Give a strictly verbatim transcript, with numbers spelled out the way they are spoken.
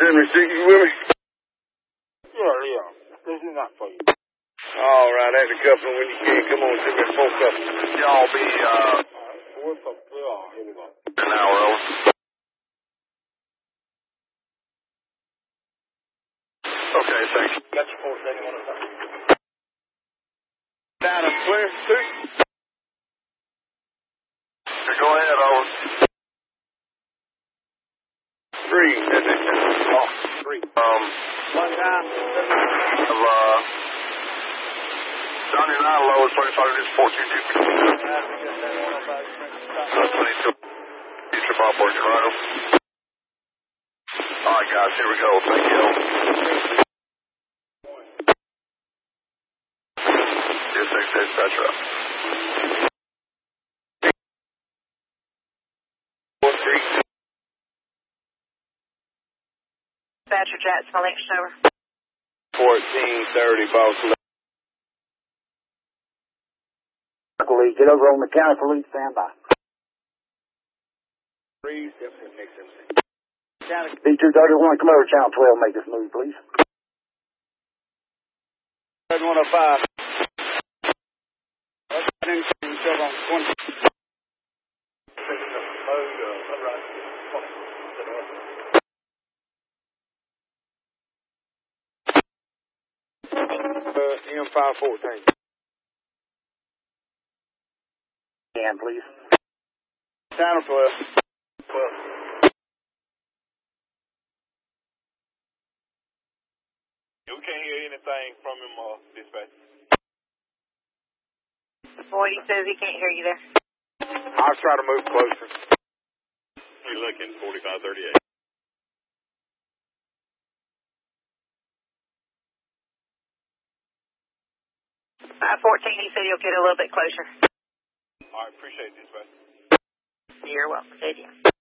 seventy-six, you with me? Yeah, yeah. This is not for you. All right, that's a couple when you can. Come on, send me a phone couple. Y'all be, uh, What's up? Yeah, here we go. an hour over. Okay, thanks. Got your four seventy-one or something. Down and clear, two. Go ahead, over. Three. Oh, Three. um, One down. of, uh, ninety-nine low is twenty-five, it's fourteen two. So twenty-two. Future Bob Boy Colorado. All right, guys, here we go. Thank you. Yes, six, et cetera. Four, three. Dispatcher Jacksonville, Lake Shower. Fourteen thirty, Boston. Lead, get over on mechanical lead, stand by. Three, seven, next M C. B two thirty-one, come over channel twelve, make this move, please. one oh five. twenty. Uh, M five fourteen. Can, please. Channel twelve. twelve. We can't hear anything from him, uh, dispatch. Boy, he says he can't hear you there. I'll try to move closer. We're looking forty-five thirty-eight. five fourteen, he said he'll get a little bit closer. All right, appreciate this, man. You're welcome, did you?